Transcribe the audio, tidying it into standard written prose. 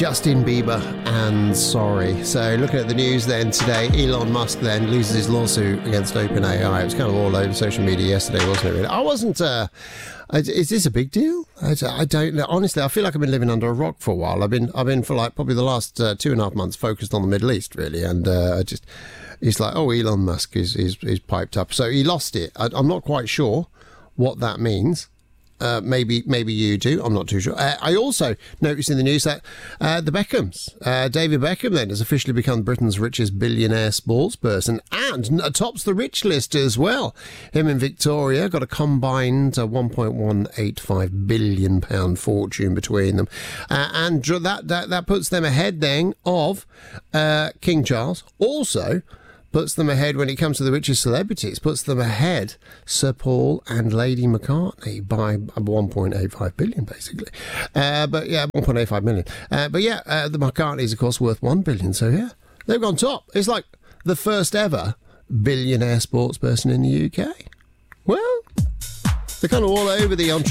Justin Bieber and Sorry. So looking at the news then today, Elon Musk then loses his lawsuit against OpenAI. It was kind of all over social media yesterday, wasn't it, really? I wasn't... is this a big deal? I don't know. Honestly, I feel like I've been living under a rock for a while. I've been for like probably the last 2.5 months focused on the Middle East, really. And it's like, oh, Elon Musk is piped up. So he lost it. I'm not quite sure what that means. Maybe you do. I'm not too sure. I also noticed in the news that the Beckhams, David Beckham then has officially become Britain's richest billionaire sports person and tops the rich list as well. Him and Victoria got a combined £1.185 billion fortune between them. And that puts them ahead then of King Charles. Also puts them ahead when it comes to the richest celebrities, puts them ahead Sir Paul and Lady McCartney by 1.85 billion, basically. But yeah, 1.85 million. But yeah, the McCartney's, of course, worth 1 billion. So yeah, they've gone top. It's like the first ever billionaire sports person in the UK. Well, they're kind of all over the